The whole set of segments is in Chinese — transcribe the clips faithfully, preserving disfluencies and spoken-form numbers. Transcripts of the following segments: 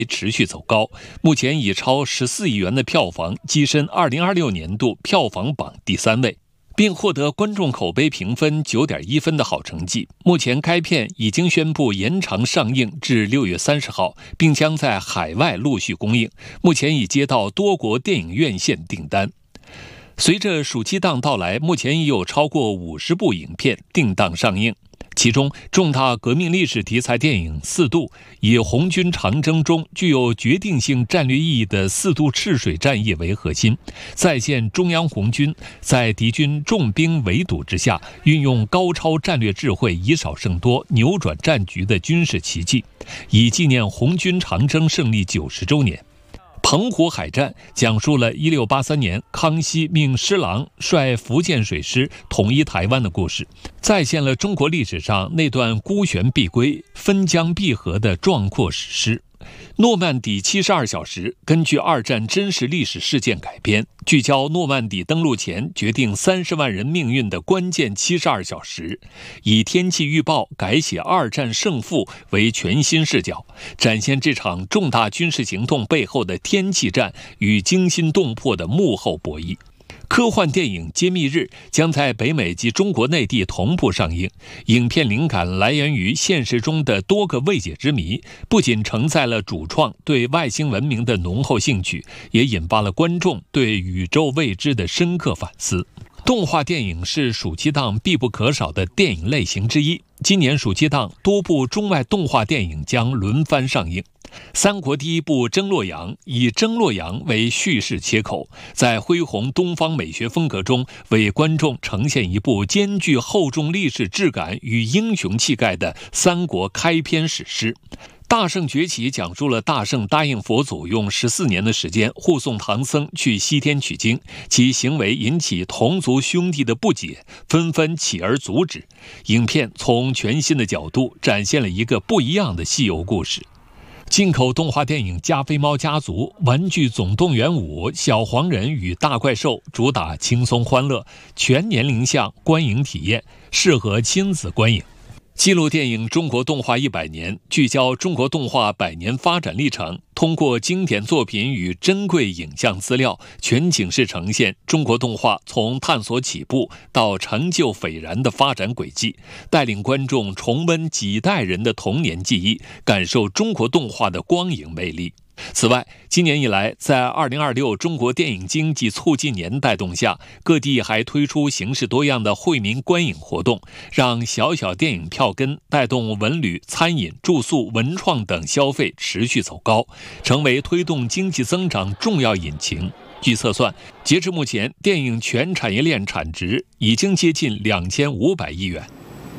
持续走高，目前已超十四亿元的票房，跻身二零二六年度票房榜第三位，并获得观众口碑评分 九点一 分的好成绩。目前该片已经宣布延长上映至六月三十号，并将在海外陆续公映，目前已接到多国电影院线订单。随着暑期档到来，目前已有超过五十部影片定档上映。其中，重大革命历史题材电影《四渡》以红军长征中具有决定性战略意义的四渡赤水战役为核心，再现中央红军在敌军重兵围堵之下，运用高超战略智慧，以少胜多，扭转战局的军事奇迹，以纪念红军长征胜利九十周年。澎湖海战讲述了一六八三年康熙命施琅率福建水师统一台湾的故事，再现了中国历史上那段孤悬必归、分疆必合的壮阔史诗。诺曼底七十二小时根据二战真实历史事件改编，聚焦诺曼底登陆前决定三十万人命运的关键七十二小时，以天气预报改写二战胜负为全新视角，展现这场重大军事行动背后的天气战与惊心动魄的幕后博弈。科幻电影《揭秘日》将在北美及中国内地同步上映。影片灵感来源于现实中的多个未解之谜，不仅承载了主创对外星文明的浓厚兴趣，也引发了观众对宇宙未知的深刻反思。动画电影是暑期档必不可少的电影类型之一。今年暑期档多部中外动画电影将轮番上映。三国第一部《征洛阳》以征洛阳为叙事切口，在恢宏东方美学风格中，为观众呈现一部兼具厚重历史质感与英雄气概的三国开篇史诗。大圣崛起讲述了大圣答应佛祖用十四年的时间护送唐僧去西天取经，其行为引起同族兄弟的不解，纷纷起而阻止。影片从全新的角度展现了一个不一样的西游故事。进口动画电影《加菲猫家族》《玩具总动员五》《小黄人与大怪兽》主打轻松欢乐，全年龄向观影体验，适合亲子观影。纪录电影《中国动画一百年》聚焦中国动画百年发展历程，通过经典作品与珍贵影像资料，全景式呈现中国动画从探索起步到成就斐然的发展轨迹，带领观众重温几代人的童年记忆，感受中国动画的光影魅力。此外，今年以来，在二零二六中国电影经济促进年带动下，各地还推出形式多样的惠民观影活动，让小小电影票根带动文旅、餐饮、住宿、文创等消费持续走高，成为推动经济增长重要引擎。据测算，截至目前，电影全产业链产值已经接近两千五百亿元。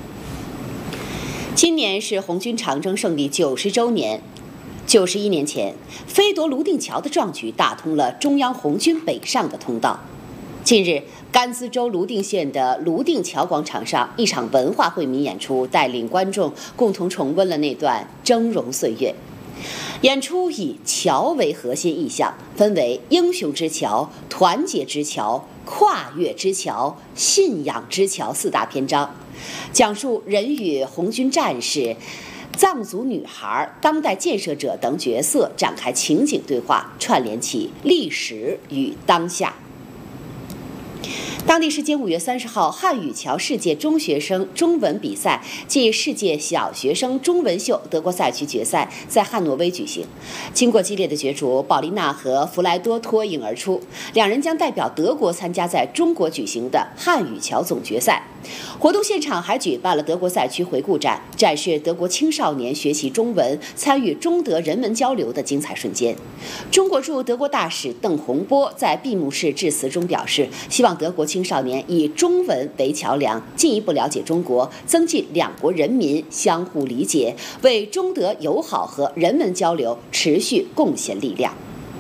今年是红军长征胜利九十周年。九十一年前，飞夺泸定桥的壮举打通了中央红军北上的通道。近日，甘孜州泸定县的泸定桥广场上，一场文化惠民演出带领观众共同重温了那段峥嵘岁月。演出以桥为核心意象，分为英雄之桥、团结之桥、跨越之桥、信仰之桥四大篇章，讲述人与红军战士、藏族女孩、当代建设者等角色展开情景对话，串联起历史与当下。当地时间五月三十号，汉语桥世界中学生中文比赛暨世界小学生中文秀德国赛区决赛在汉诺威举行。经过激烈的角逐，保利娜和弗莱多脱颖而出，两人将代表德国参加在中国举行的汉语桥总决赛。活动现场还举办了德国赛区回顾展，展示德国青少年学习中文、参与中德人文交流的精彩瞬间。中国驻德国大使邓洪波在闭幕式致辞中表示，希望德国青少年以中文为桥梁，进一步了解中国，增进两国人民相互理解，为中德友好和人文交流持续贡献力量。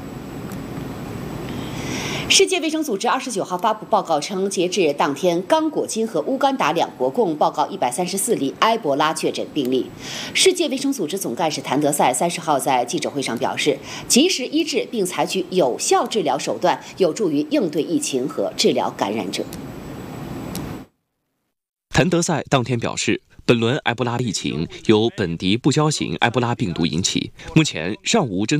世界卫生组织二十九号发布报告称，截至当天，刚果金和乌干达两国共报告一百三十四例埃博拉确诊病例。世界卫生组织总干事谭德赛三十号在记者会上表示，及时医治并采取有效治疗手段，有助于应对疫情和治疗感染者。 谭德赛当天表示，本轮埃博拉疫情由本地不交型埃博拉病毒引起，目前尚无针